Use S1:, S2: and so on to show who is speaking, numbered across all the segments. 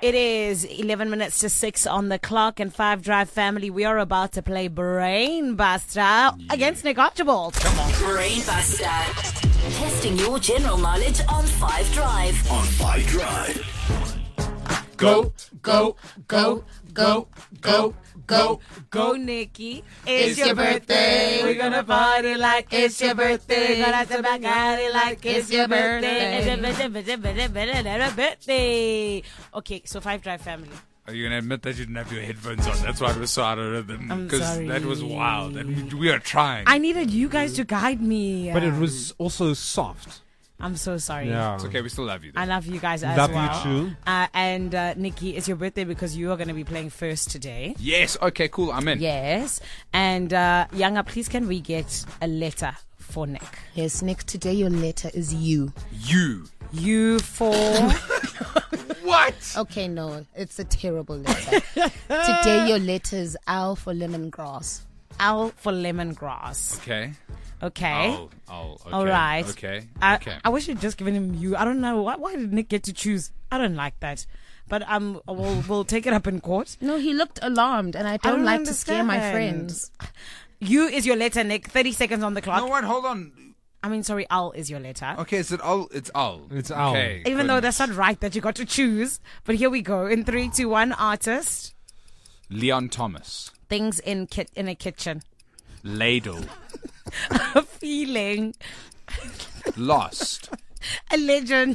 S1: It is 11 minutes to 6 on the clock, and 5 Drive family, we are about to play Brain Buster against Nick Archibald.
S2: Come on. Brain Buster. Testing your general knowledge on 5 Drive.
S3: On 5 Drive.
S1: Go, go, go, go, go, go, go, Nikki. It's your birthday. We're gonna party like it's your birthday. We're gonna have party like it's your birthday. Okay, so 5 Drive family.
S4: Are you going to admit that you didn't have your headphones on? That's why it was so out of rhythm.
S1: I'm
S4: Because
S1: sorry.
S4: that was wild. And we are trying.
S1: I needed you guys to guide me.
S5: But it was also soft.
S1: I'm so sorry.
S5: Yeah.
S4: It's okay. We still love you, though.
S1: I love you guys as
S5: Love
S1: well.
S5: you too.
S1: And Nikki, it's your birthday because you are going to be playing first today.
S4: Yes. Okay, cool. I'm in.
S1: Yes. And Yanga, please can we get a letter for Nick?
S6: Yes, Nick, today your letter is U.
S4: You.
S1: U for...
S4: What?
S6: Okay, no, it's a terrible letter. Today your letter is L for lemongrass.
S1: L for lemongrass.
S4: Okay.
S1: Okay.
S4: Okay.
S1: All right.
S4: Okay.
S1: I wish you'd just given him you. I don't know. Why did Nick get to choose? I don't like that. But we'll take it up in court.
S6: No, he looked alarmed, and I don't like to scare my
S1: understand.
S6: friends.
S1: You is your letter, Nick. 30 seconds on the clock.
S4: No, what? Hold on.
S1: I mean, sorry, Al is your letter.
S4: Okay, is it Al? It's Al.
S5: It's Al.
S4: Okay.
S1: Even though that's not right that you got to choose. But here we go. In 3, 2, 1, artist.
S4: Leon Thomas.
S1: Things in a kitchen.
S4: Ladle.
S1: A feeling.
S4: Lost.
S1: A legend.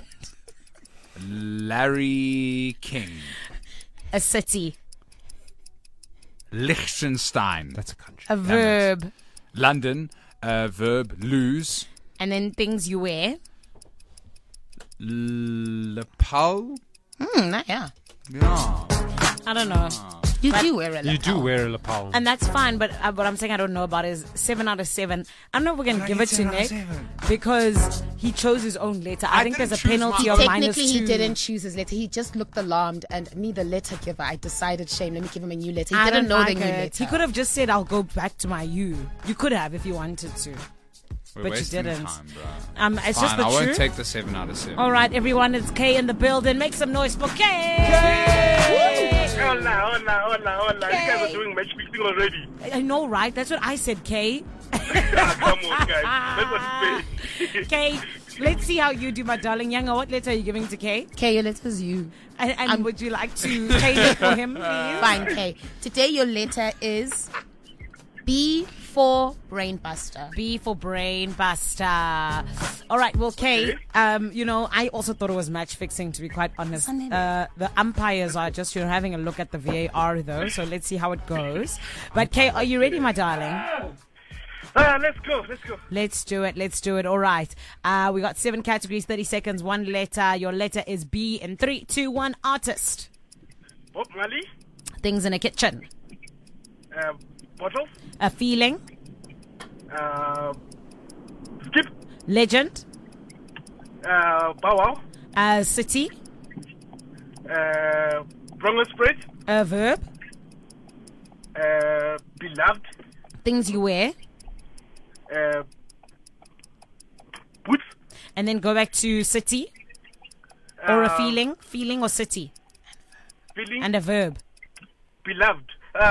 S4: Larry King.
S1: A city.
S4: Liechtenstein.
S5: That's a country.
S1: A verb.
S4: London. Verb. Lose.
S1: And then things you wear.
S4: Lapel.
S6: Yeah.
S4: Yeah.
S1: I don't know.
S6: You do wear a lapel.
S5: You do wear a lapel.
S1: And that's fine, but what I'm saying I don't know about is 7 out of 7. I don't know if we're going to give it to
S4: 7 out of
S1: Nick
S4: 7.
S1: because he chose his own letter. I think
S4: didn't
S1: there's a
S4: choose
S1: penalty
S4: mine.
S1: of -2.
S6: Technically, he didn't choose his letter. He just looked alarmed, and me, the letter giver, I decided, shame, let me give him a new letter. He
S1: I
S6: didn't
S1: don't
S6: know
S1: like
S6: the new
S1: it.
S6: letter.
S1: He could have just said, I'll go back to my you. You could have if you wanted to.
S4: We're
S1: But you
S4: wasting
S1: didn't.
S4: time, bro.
S1: It's
S4: Fine,
S1: just the
S4: I
S1: truth.
S4: won't take the 7 out of 7.
S1: All right, everyone, it's Kay in the building. Make some noise for Kay.
S7: Hola. You guys are doing match fixing already.
S1: I know, right? That's what I said, Kay.
S7: Come on, guys. Let's not debate.
S1: Kay, let's see how you do, my darling. Yanga, what letter are you giving to Kay?
S6: Okay, your letter is U.
S1: And would you like to change it for him, please?
S6: Fine, Kay. Today your letter is B for Brain Buster.
S1: B for Brain Buster. All right, well, Kay, I also thought it was match fixing, to be quite honest. The umpires are just, having a look at the VAR, though, so let's see how it goes. But, Kay, are you ready, my darling?
S7: Let's go.
S1: Let's do it. All right. We got 7 categories, 30 seconds, 1 letter. Your letter is B in 3, 2, 1, artist.
S7: Bob Marley.
S1: Things in a kitchen.
S7: Bottles.
S1: A feeling.
S7: Skip.
S1: Legend.
S7: Bow Wow.
S1: A city.
S7: Bronco spread.
S1: A verb.
S7: Beloved.
S1: Things you wear.
S7: Boots.
S1: And then go back to city. Or a feeling. Feeling or city.
S7: Feeling.
S1: And a verb.
S7: Beloved.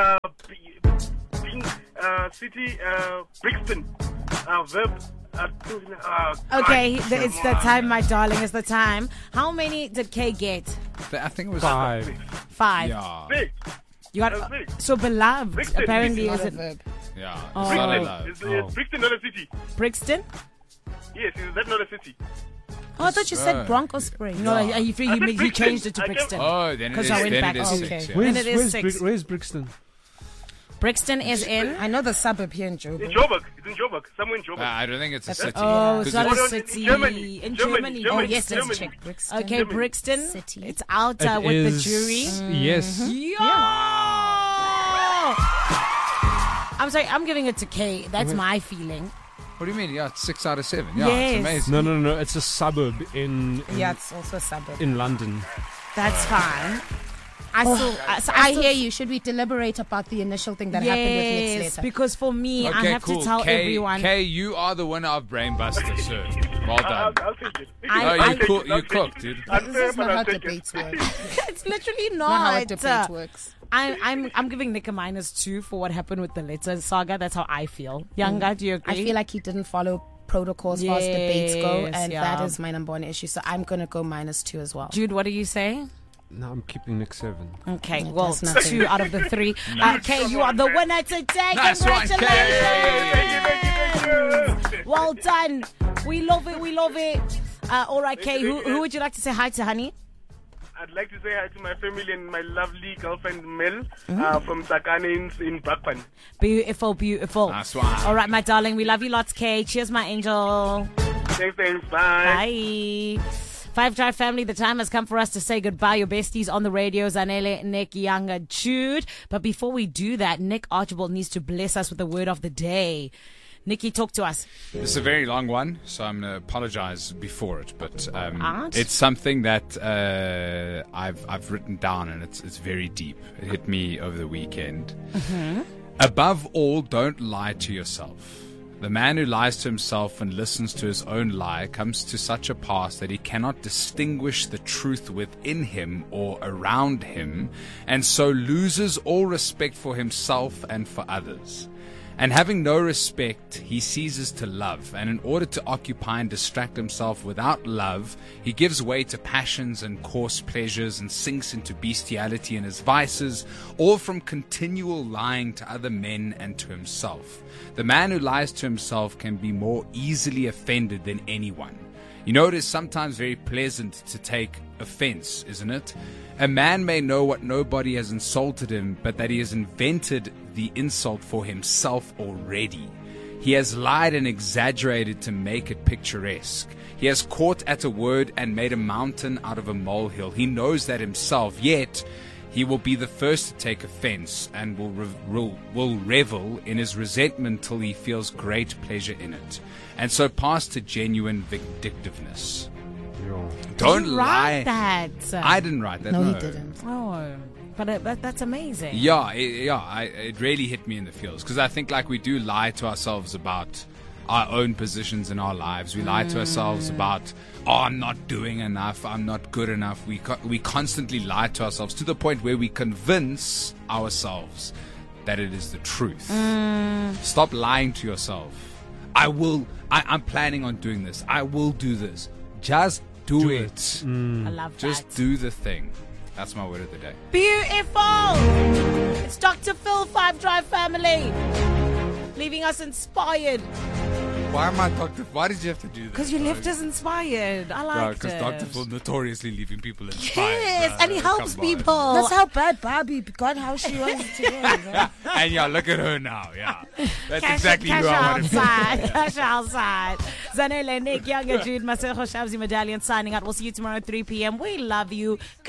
S7: City. Brixton. Verb.
S1: Okay, it's the time, my darling. It's the time. How many did Kay get?
S4: I think it was
S5: 5.
S1: 5.
S4: Yeah.
S7: Big.
S1: You got
S7: Big.
S1: so beloved.
S7: Brixton.
S1: Apparently,
S6: Not
S1: is
S6: a
S1: it
S6: verb.
S4: Yeah.
S1: Oh.
S4: It's not
S7: Brixton.
S4: allowed.
S7: It's Brixton, not a city.
S1: Brixton?
S7: Yes, is that not a city?
S6: Oh, I thought you said Bronco Spring.
S1: No, he changed it to
S7: I kept-
S1: Brixton.
S4: Oh, then it
S1: 'Cause
S4: is,
S1: I went
S4: then
S1: back.
S4: it is
S1: Okay.
S4: 6. Yeah.
S1: And it is 6.
S5: Where's Brixton?
S1: Brixton is in.
S6: I know the suburb here in
S7: In
S6: Joburg.
S7: Joburg. It's in Joburg. Somewhere in Joburg.
S4: I don't think it's a city.
S1: Oh, it's
S4: 'Cause
S1: not
S4: it's-
S1: a
S7: Hold on, in
S1: city.
S7: Germany.
S1: In
S7: Germany.
S1: Germany.
S6: Oh,
S7: Germany.
S6: yes, let's
S7: Germany.
S6: check Brixton.
S1: Okay, Brixton.
S6: City.
S1: It's out
S5: It
S1: with
S5: is-
S1: the jury.
S5: Yes.
S1: I'm sorry, I'm giving it to Kay. That's my feeling.
S4: What do you mean? Yeah, it's 6 out of 7. Yeah,
S1: Yes.
S4: it's amazing.
S5: No. It's a suburb in
S6: Yeah, it's also a suburb.
S5: in London.
S1: That's fine.
S6: I hear you. Should we deliberate about the initial thing that happened with Nick's
S1: Yes,
S6: letter?
S1: because for me, I
S4: Okay,
S1: have
S4: cool.
S1: to tell
S4: Kay,
S1: everyone.
S4: Kay, you are the winner of Brain Buster, sir. Well done.
S7: I'll take it.
S4: You cooked, dude.
S6: This is not how
S7: I'll take it.
S6: debates work.
S1: It's literally
S6: Not how a
S1: not.
S6: debate works.
S1: I'm giving Nick a -2 for what happened with the letter saga. That's how I feel. Younger, do you agree?
S6: I feel like he didn't follow protocols as far as debates go,
S1: Yes,
S6: and
S1: yeah.
S6: that is my number one issue. So I'm gonna go -2 as well.
S1: Jude, what do you say?
S5: No, I'm keeping Nick 7.
S1: Okay,
S6: Yeah,
S1: well,
S6: that's nothing.
S1: 2 out of the 3. Okay, you are the winner today.
S4: Nice one,
S1: Congratulations.
S7: Thank you.
S1: Well done. We love it. We love it. All right, Kay, who would you like to say hi to, honey?
S7: I'd like to say hi to my family and my lovely girlfriend Mel from Sakane in Brakpan.
S1: Beautiful, beautiful.
S4: Nice one.
S1: All right, my darling. We love you lots, Kay. Cheers, my angel.
S7: Thanks. Bye.
S1: Bye. 5 Drive family, the time has come for us to say goodbye. Your besties on the radio, Zanele, Nick, Younger, Jude. But before we do that, Nick Archibald needs to bless us with the word of the day. Nikki, talk to us.
S4: This is a very long one, so I'm going to apologize before it. But
S1: Art?
S4: it's something that I've written down, and it's very deep. It hit me over the weekend. Above all, don't lie to yourself. The man who lies to himself and listens to his own lie comes to such a pass that he cannot distinguish the truth within him or around him, and so loses all respect for himself and for others. And having no respect, he ceases to love, and in order to occupy and distract himself without love, he gives way to passions and coarse pleasures and sinks into bestiality and his vices, all from continual lying to other men and to himself. The man who lies to himself can be more easily offended than anyone. You know, it is sometimes very pleasant to take offense, isn't it? A man may know what nobody has insulted him, but that he has invented the insult for himself already. He has lied and exaggerated to make it picturesque. He has caught at a word and made a mountain out of a molehill. He knows that himself, yet he will be the first to take offense and will revel in his resentment till he feels great pleasure in it, and so pass to genuine vindictiveness. Don't
S1: You
S4: lie.
S1: write that.
S4: I didn't write that.
S6: No, he didn't.
S1: Oh, but that's amazing.
S4: Yeah, it really hit me in the feels, because I think like we do lie to ourselves about our own positions in our lives. We lie to ourselves about, I'm not doing enough, I'm not good enough. We constantly lie to ourselves to the point where we convince ourselves that it is the truth. Stop lying to yourself. I'm planning on doing this. I will do this. Just do it.
S1: I love
S4: Just
S1: that.
S4: do the thing. That's my word of the day.
S1: Beautiful. It's Dr. Phil, 5 Drive family, leaving us inspired.
S4: Why am I Dr. Why did you have to do that?
S1: Because you left us inspired. I like
S4: because
S1: it.
S4: Dr. Phil notoriously leaving people inspired.
S1: Yes,
S4: bro.
S1: and he helps
S4: Come on.
S1: people.
S6: That's how bad Barbie got how she was today.
S4: And yeah, look at her now. Yeah, that's
S1: Cash,
S4: exactly
S1: cash
S4: who I wanted to be.
S1: outside. Cash outside. Zanele, Nick, Younger, Jude, Masero, Shabzi Medallion signing out. We'll see you tomorrow at 3 p.m. We love you.